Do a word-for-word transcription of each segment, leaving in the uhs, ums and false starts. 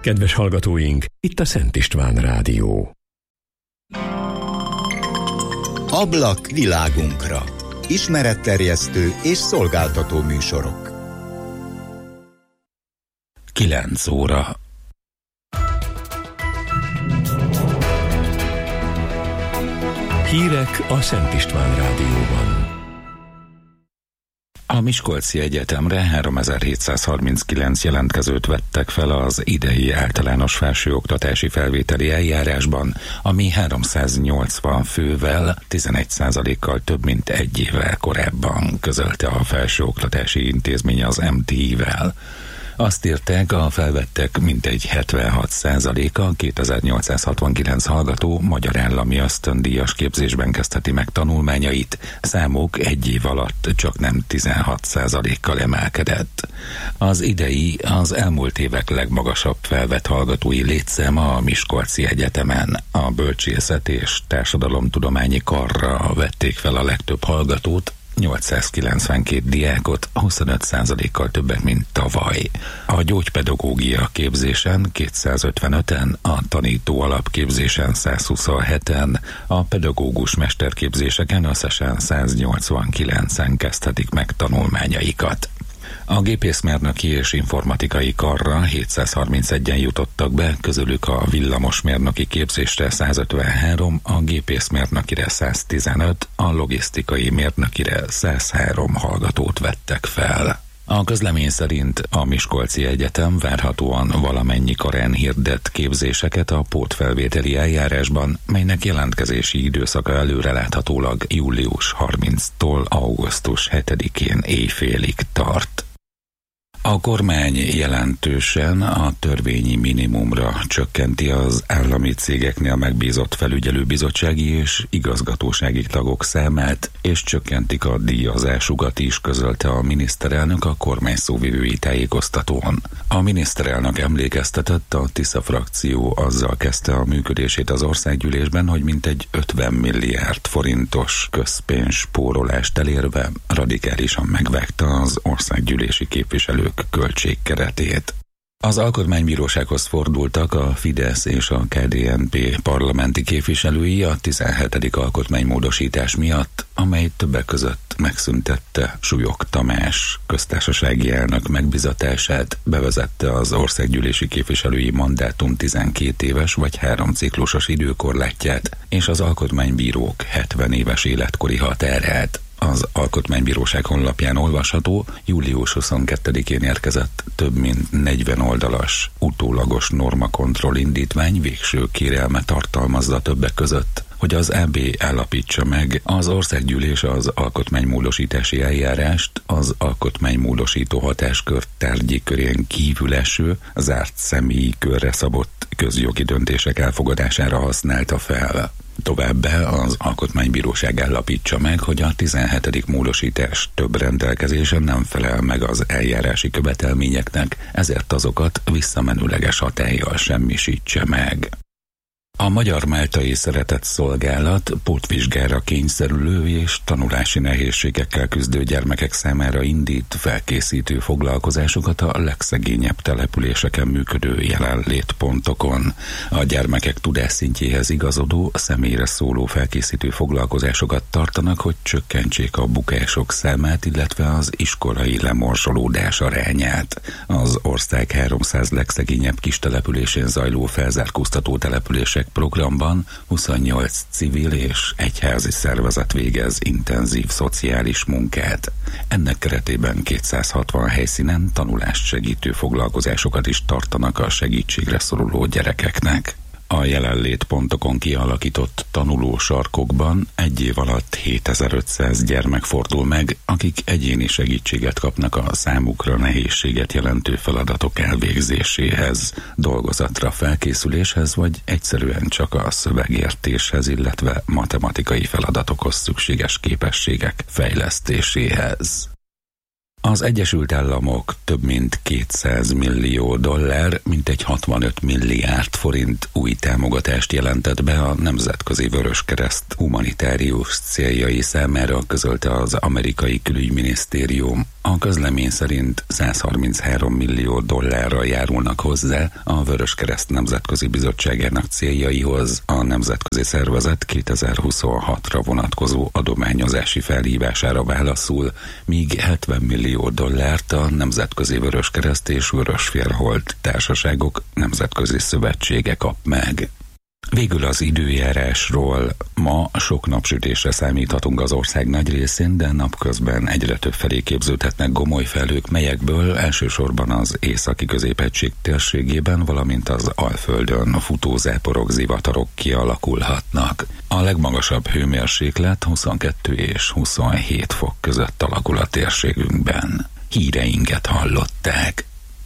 Kedves hallgatóink, itt a Szent István Rádió. Ablak világunkra. Ismeretterjesztő és szolgáltató műsorok. kilenc óra. Hírek a Szent István Rádióban. A Miskolci Egyetemre háromezer-hétszázharminckilenc jelentkezőt vettek fel az idei általános felsőoktatási felvételi eljárásban, ami háromszáznyolcvan fővel, tizenegy százalékkal több mint egy évvel korábban, közölte a Felsőoktatási Intézmény az em té i-vel. Azt írták, a felvettek mintegy hetvenhat százaléka kétezer-nyolcszázhatvankilenc hallgató magyar állami ösztöndíjas képzésben kezdheti meg tanulmányait, számuk egy év alatt csak nem tizenhat százalékkal emelkedett. Az idei az elmúlt évek legmagasabb felvett hallgatói létszáma a Miskolci Egyetemen. A bölcsészet és társadalomtudományi karra vették fel a legtöbb hallgatót, nyolcszázkilencvenkét diákot, huszonöt százalékkal többet, mint tavaly. A gyógypedagógia képzésen kétszázötvenöten, a tanító alapképzésen százhuszonheten, a pedagógus mesterképzéseken összesen száznyolcvankilencen kezdhetik meg tanulmányaikat. A gépészmérnöki és informatikai karra hétszázharmincegyen jutottak be, közülük a villamosmérnöki képzésre százötvenhárom, a gépészmérnökire száztizenöt, a logisztikai mérnökire százhárom hallgatót vettek fel. A közlemény szerint a Miskolci Egyetem várhatóan valamennyi karán hirdett képzéseket a pótfelvételi eljárásban, melynek jelentkezési időszaka előreláthatólag július harmincadiktól augusztus hetedikén éjfélig tart. A kormány jelentősen a törvényi minimumra csökkenti az állami cégeknél megbízott felügyelőbizottsági és igazgatósági tagok számát, és csökkentik a díjazásukat is, közölte a miniszterelnök a kormány szóvivői tájékoztatón. A miniszterelnök emlékeztetett, a Tisza frakció azzal kezdte a működését az országgyűlésben, hogy mintegy ötven milliárd forintos közpénz spórolást elérve radikálisan megvágta az országgyűlési képviselők költségkeretét. Az alkotmánybírósághoz fordultak a Fidesz és a ká dé en pé parlamenti képviselői a tizenhetedik alkotmánymódosítás miatt, amely többek között megszüntette Súlyog Tamás köztársasági elnök megbizatását, bevezette az országgyűlési képviselői mandátum tizenkét éves vagy három ciklusos időkorlátját, és az alkotmánybírók hetven éves életkori határát. Az Alkotmánybíróság honlapján olvasható, július huszonkettedikén érkezett több mint negyven oldalas utólagos normakontroll indítvány végső kérelme tartalmazza többek között, hogy az á bé állapítsa meg az országgyűlés az alkotmánymódosítási eljárást az alkotmánymódosító hatáskör tárgyi körén kívül eső, zárt személyi körre szabott közjogi döntések elfogadására használta fel. Továbbá az Alkotmánybíróság állapítsa meg, hogy a tizenhetedik módosítás több rendelkezése nem felel meg az eljárási követelményeknek, ezért azokat visszamenőleges hatállyal semmisítse meg. A Magyar Máltai Szeretett Szolgálat pótvizsgára kényszerülő és tanulási nehézségekkel küzdő gyermekek számára indít felkészítő foglalkozásokat a legszegényebb településeken működő jelenlétpontokon. A gyermekek tudásszintjéhez igazodó, személyre szóló felkészítő foglalkozásokat tartanak, hogy csökkentsék a bukások számát, illetve az iskolai lemorzsolódás arányát. Az ország háromszáz legszegényebb kistelepülésén zajló felzárkóztató települések programban huszonnyolc civil és egyházi szervezet végez intenzív szociális munkát. Ennek keretében kétszázhatvan helyszínen tanulást segítő foglalkozásokat is tartanak a segítségre szoruló gyerekeknek. A jelenlétpontokon kialakított tanulósarkokban egy év alatt hétezer-ötszáz gyermek fordul meg, akik egyéni segítséget kapnak a számukra nehézséget jelentő feladatok elvégzéséhez, dolgozatra felkészüléshez, vagy egyszerűen csak a szövegértéshez, illetve matematikai feladatokhoz szükséges képességek fejlesztéséhez. Az Egyesült Államok több mint kétszáz millió dollár, mintegy hatvanöt milliárd forint új támogatást jelentett be a Nemzetközi Vöröskereszt humanitárius céljai számára, közölte az amerikai külügyminisztérium. A közlemény szerint száz harminchárom millió dollárra járulnak hozzá a Vöröskereszt Nemzetközi Bizottságának céljaihoz a nemzetközi szervezet kétezer-huszonhatra vonatkozó adományozási felhívására válaszul, míg hetven millió dollárt a Nemzetközi Vöröskereszt és Vörösfélhold társaságok nemzetközi szövetsége kap meg. Végül az időjárásról. Ma sok napsütésre számíthatunk az ország nagy részén, de napközben egyre több felé képződhetnek gomoly felhők, melyekből elsősorban az északi középhegység térségében, valamint az Alföldön futózáporok, zivatarok kialakulhatnak. A legmagasabb hőmérséklet huszonkettő és huszonhét fok között alakul a térségünkben. Híreinket hallották.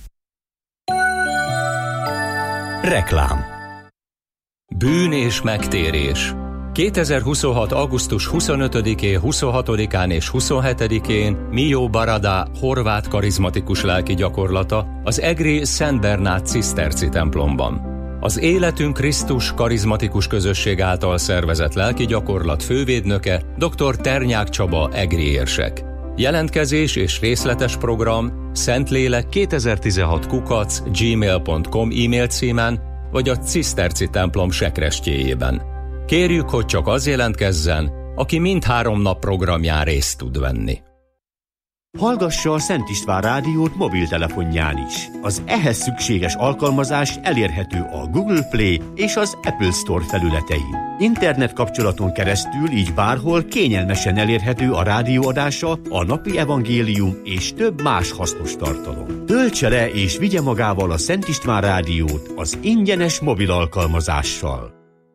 Reklám. Bűn és megtérés. kétezer-huszonhat. augusztus huszonötödikén, huszonhatodikán és huszonhetedikén Mio Barada horvát karizmatikus lelki gyakorlata az egri Szent Bernát ciszterci templomban. Az Életünk Krisztus karizmatikus közösség által szervezett lelki gyakorlat fővédnöke dr. Ternyák Csaba egri érsek. Jelentkezés és részletes program Szentlélek kétezer-tizenhat kukac gmail pont com e-mail címen vagy a ciszterci templom sekrestjéjében. Kérjük, hogy csak az jelentkezzen, aki mindhárom nap programján részt tud venni. Hallgassa a Szent István rádiót mobiltelefonján is. Az ehhez szükséges alkalmazás elérhető a Google Play és az Apple Store felületein. Internet kapcsolaton keresztül így bárhol kényelmesen elérhető a rádióadása, a napi evangélium és több más hasznos tartalom. Töltse le és vigye magával a Szent István rádiót az ingyenes mobil alkalmazással.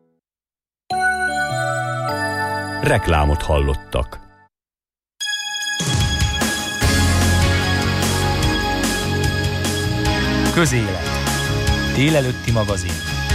Reklámot hallottak. Közélet. Délelőtti magazin.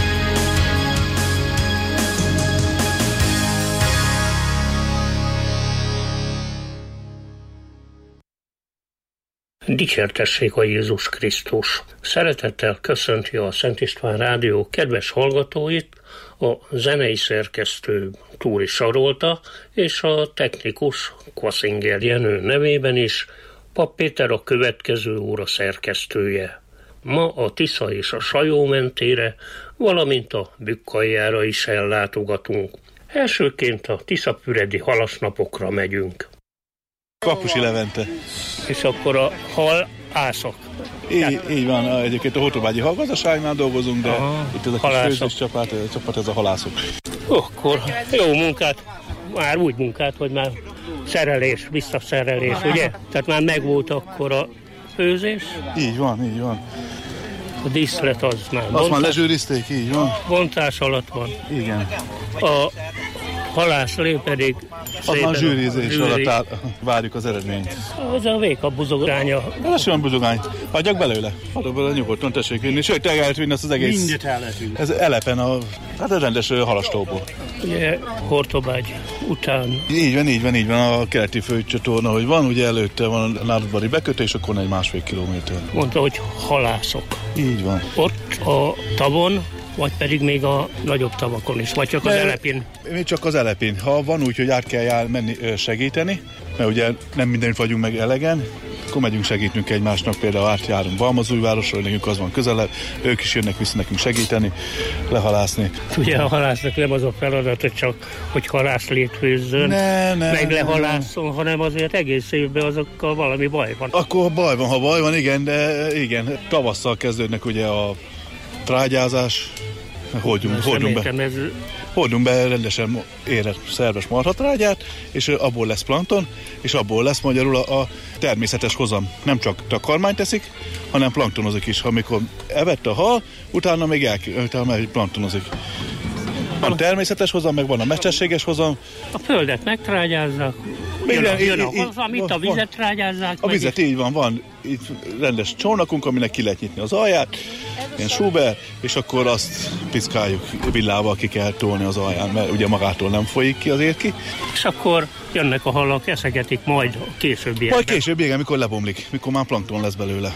Dicsértessék a Jézus Krisztus! Szeretettel köszönti a Szent István Rádió kedves hallgatóit, a zenei szerkesztő Túri Sarolta és a technikus Kvaszinger Jenő nevében is Pap Péter a következő óra szerkesztője. Ma a Tisza és a Sajó mentére, valamint a Bükkaljára is ellátogatunk. Elsőként a Tiszapüredi halasnapokra megyünk. Kapusi Levente. És akkor a hal ászak. Így, így van, egyébként a Hortobágyi Hallgazdaságnál dolgozunk, de aha, itt ez a kis főzés csapat, csapat, ez a halászok. Akkor jó munkát, már úgy munkát, hogy már szerelés, visszaszerelés, ugye? Tehát már megvolt akkor a főzés. Így van, így van. A díszlet az már azt bontás, már lezsűrizték, így van. Bontás alatt van. Igen. A halászlé pedig az már zsűrizés alatt áll, várjuk az eredményt. Az a véka buzogánya. Ez olyan buzogány. Hagyjak belőle. Adok belőle, nyugodtan tessék vinni. Sőt, el lehet vinni azt az egész. Mindet el lehet vinni. Ez elepen a, hát a rendes halastóból. Ugye Hortobágy után. Így van, így van, így van. A keleti főcsatorna, hogy van, ugye előtte van a Nárdbari bekötés, akkor egy másfél kilométer. Mondta, hogy halászok. Így van. Ott a tavon, vagy pedig még a nagyobb tavakon is, vagy csak az elepin? Mi csak az elepin. Ha van úgy, hogy át kell jár menni segíteni, mert ugye nem mindenütt vagyunk meg elegen, akkor megyünk segítünk egymásnak, például átjárunk Balmazújvárosra, nekünk az van közelebb, ők is jönnek vissza nekünk segíteni, lehalászni. Ugye a halásznak nem az a feladat, csak hogy halászlét főzzön, ne, ne, meg lehalászon, ne. hanem azért egész évben azokkal valami baj van. Akkor baj van, ha baj van, igen, de igen, tavasszal kezdődnek ugye a trágyázás, hordjunk, hordjunk be. Ez... Hordjunk be rendesen érett szerves marhatrágyát, és abból lesz plankton, és abból lesz magyarul a, a természetes hozam. Nem csak takarmányt teszik, hanem planktonozik is. Amikor evett a hal, utána még el, utána planktonozik. Van a természetes hozam, meg van a mesterséges hozam. A földet megtrágyázzák, jön a, jön a hozam, itt a vizet trágyázzák. A vizet így van, van itt rendes csónakunk, aminek ki lehet nyitni az alját, ilyen súber, és akkor azt piszkáljuk villával, ki kell tolni az alján, mert ugye magától nem folyik ki azért ki. És akkor jönnek a halak, eszegetik majd a későbbiekben. Majd később, igen, mikor lebomlik, mikor már plankton lesz belőle.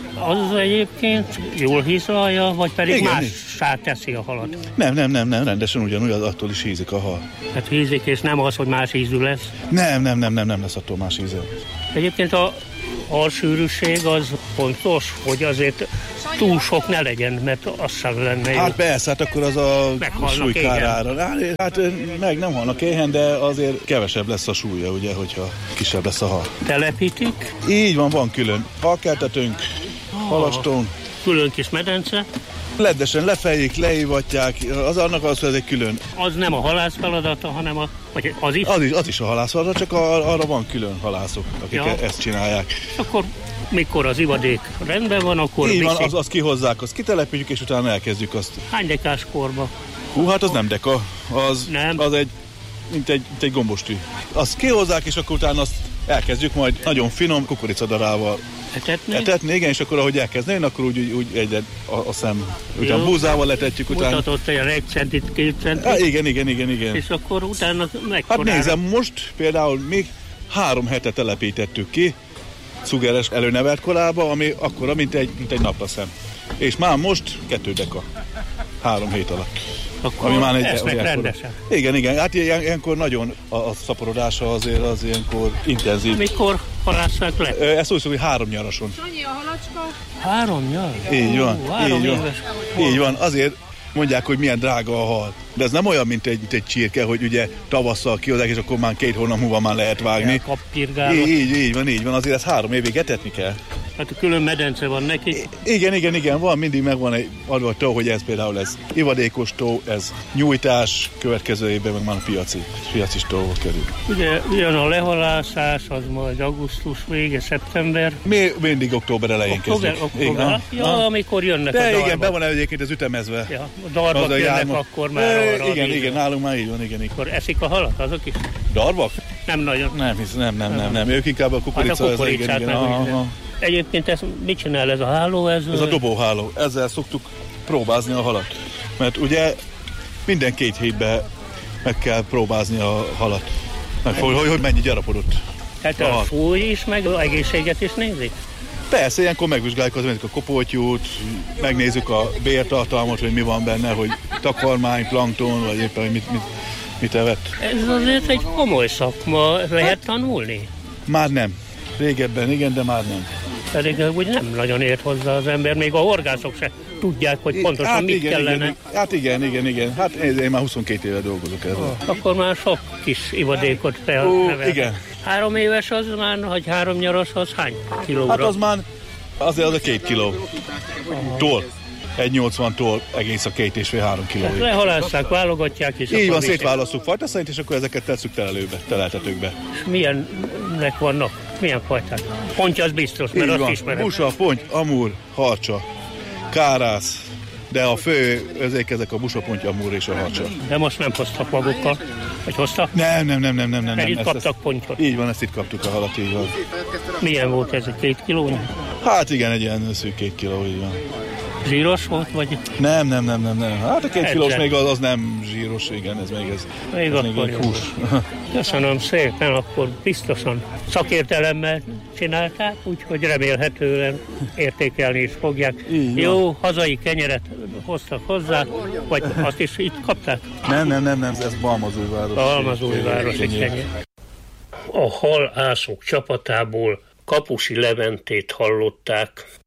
Az egyébként jól hízlalja, vagy pedig igen, mássá teszi a halat? Nem, nem, nem, nem, rendesen ugyanúgy, attól is hízik a hal. Hát hízik, és nem az, hogy más ízű lesz? Nem, nem, nem, nem, nem lesz attól más íze. Egyébként a halsűrűség az fontos, hogy azért túl sok ne legyen, mert az sem lenne jó. Hát persze, hát akkor az a súly kárára. Hát meg nem halnak éhen, de azért kevesebb lesz a súlya, ugye, hogyha kisebb lesz a hal. Telepítik? Így van, van külön halkeltetőnk, halastón. Külön kis medence? Leddesen lefejik, leívatják, az annak az, hogy ez egy külön. Az nem a halász feladata, hanem a, vagy az is? Az is, az is a halász feladata, csak a, arra van külön halászok, akik ja. ezt csinálják. Akkor mikor az ivadék rendben van, akkor így viszik. van, az, az kihozzák, azt kitelepítjük, és utána elkezdjük azt. Hány dekás korba? Hú, hát az nem deka, az, nem. az egy, mint egy, mint egy gombostű. Azt kihozzák, és akkor utána azt elkezdjük majd nagyon finom kukoricadarával etetni. Etetni, igen, és akkor ahogy elkezd akkor úgy, úgy, úgy egyre a, a szem, utána búzával letetjük. Utána... Mutatott olyan egy centit, két centit. Há, igen, igen, igen, igen. És akkor utána megkorára. Hát nézem, most például még három hete telepítettük ki cugeres előnevelt kolába, ami akkora, mint egy, mint egy naplaszem. És már most kettő deka. Három hét alatt. Akkor ami már egy, esznek rendesen. Igen, igen, hát ilyen, ilyenkor nagyon a, a szaporodása azért az ilyenkor intenzív. Mikor halásszák le? Ö, ezt úgy szó, hogy három nyarason. Sanyi, a halacska? Három nyar? Így van, Ó, három így van. Így van, azért mondják, hogy milyen drága a hal. De ez nem olyan, mint egy, mint egy csirke, hogy ugye tavasszal kihozzák, és akkor már két hónap múlva már lehet vágni. Így, így, így van, így van, azért ez három évig etetni kell. Hát külön medence van neki. I- igen, igen, igen, van, mindig megvan egy adva tó, hogy ez például ez ivadékos tó, ez nyújtás, következő évben meg már a piaci, piaci tóval kerül. Ugye jön a lehalászás, az majd augusztus vége, szeptember. Mi mindig október elején október, kezdjük. Október, október. Ja, ha? amikor jönnek de a darba. igen, be van egyébként ez ütemezve. Ja, a darbak jönnek, járma. Akkor már e, arra igen, igen, nálunk már így van, igen. Akkor eszik a halat azok is? Darbak? Nem nagyon. Nem, hisz, nem, nem, nem, nem. Ők inkább a kukorica. Hát a kukoricát igen, igen. Egyébként ez, mit csinál ez a háló? Ez, ez a dobóháló. Ezzel szoktuk próbázni a halat. Mert ugye minden két hétben meg kell próbázni a halat. Meg, hogy, hogy mennyi gyarapodott. Hát a, a fúj is, meg az egészséget is nézik? Persze, ilyenkor megvizsgáljuk az, a kopótyút, megnézzük a bértartalmat, hogy mi van benne, hogy takarmány, plankton, vagy éppen, hogy mit, mit, mit evett. Ez azért egy komoly szakma, lehet tanulni? Már nem. Régebben igen, de már nem. Pedig úgy nem nagyon ért hozzá az ember, még a horgászok se tudják, hogy pontosan hát mit igen, kellene. Igen, hát igen, igen, igen. Hát én már huszonkét éve dolgozok ezzel. Oh, akkor már sok kis ivadékot felnevel. Igen. Három éves az már, vagy három nyaros az hány kilóra? Hát az már, azért az a két kiló. Tól. egy nyolcvantól egész a két és fél három kilóig. Hát lehalásszák, válogatják és így van, szétválasztjuk fajta szerint, és akkor ezeket tesszük telelőbe, teleltetőkbe. És milyennek vannak? Milyen fajták? Pontja az biztos, mert így azt van. ismerem. Busa, ponty, amúr, harcsa, kárász, de a fő, ezek, ezek a busa, ponty, amúr és a harcsa. De most nem hoztak magukkal? Vagy hoztak? Nem, nem, nem, nem, nem. nem mert itt ezt, kaptak ezt, pontyot. Így van, ezt itt kaptuk a halat, így van. Milyen volt ez, két kiló? Hát igen, egy ilyen szűk két kiló, így van. Zsíros volt, vagy? Nem, nem, nem, nem, nem. Hát a két Edzen. kilós még az, az nem zsíros, igen, ez még ez. Még ez akkor még egy hús. Köszönöm szépen, akkor biztosan szakértelemmel csinálták, úgyhogy remélhetően értékelni is fogják. Így Jó, van. hazai kenyeret hoztak hozzá, vagy azt is itt kapták? Nem, nem, nem, nem, ez Balmazújváros. Balmazújvárosi kenyér. A halászok csapatából Kapusi Leventét hallották.